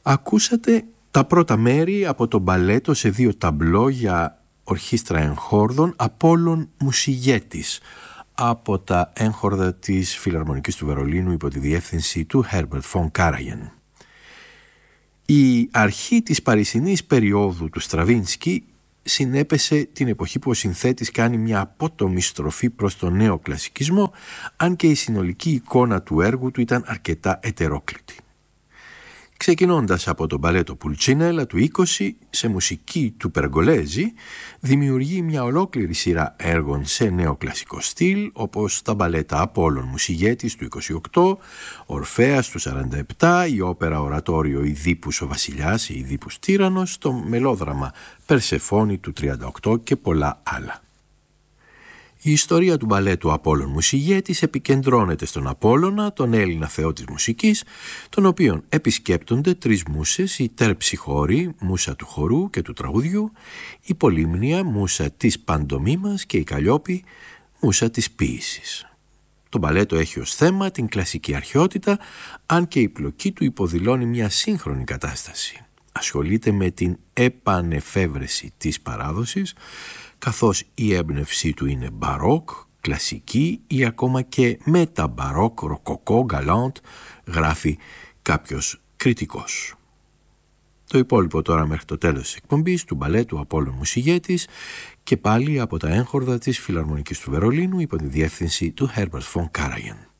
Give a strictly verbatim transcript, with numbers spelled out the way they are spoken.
Ακούσατε τα πρώτα μέρη από το μπαλέτο σε δύο ταμπλό για ορχήστρα εγχόρδων Απόλλων Μουσιγέτης από τα έγχορδα της Φιλαρμονικής του Βερολίνου υπό τη διεύθυνση του Herbert von Karajan. Η αρχή της παρισινής περίοδου του Στραβίνσκι συνέπεσε την εποχή που ο συνθέτης κάνει μια απότομη στροφή προς τον νέο κλασικισμό, αν και η συνολική εικόνα του έργου του ήταν αρκετά ετερόκλητη. Ξεκινώντας από το μπαλέτο Πουλτσίνελα του είκοσι, σε μουσική του Περγκολέζη, δημιουργεί μια ολόκληρη σειρά έργων σε νεοκλασικό στυλ, όπως τα μπαλέτα Απόλλων Μουσιγέτης του είκοσι οκτώ, Ορφέας του σαράντα επτά, η όπερα ορατόριο Ιδίπους ο Βασιλιάς ή Ιδίπους Τύραννος, το μελόδραμα Περσεφόνη του τριάντα οκτώ και πολλά άλλα. Η ιστορία του μπαλέτου Απόλλων Μουσιγέτης επικεντρώνεται στον Απόλλωνα, τον Έλληνα θεό της μουσικής, τον οποίον επισκέπτονται τρεις μούσες, η Τερψυχώρη, μούσα του χορού και του τραγουδιού, η Πολύμνια, μούσα της παντομήμας και η Καλλιόπη, μούσα της ποίησης. Το μπαλέτο έχει ως θέμα την κλασική αρχαιότητα, αν και η πλοκή του υποδηλώνει μια σύγχρονη κατάσταση. Ασχολείται με την επανεφεύρεση της παράδοσης, καθώς η έμπνευσή του είναι μπαρόκ, κλασική ή ακόμα και μεταμπαρόκ, ροκοκό, γκαλάντ, γράφει κάποιος κριτικός. Το υπόλοιπο τώρα μέχρι το τέλος της εκπομπής του μπαλέτου Απόλλων Μουσιγέτης και πάλι από τα έγχορδα της Φιλαρμονικής του Βερολίνου υπό τη διεύθυνση του Herbert von Karajan.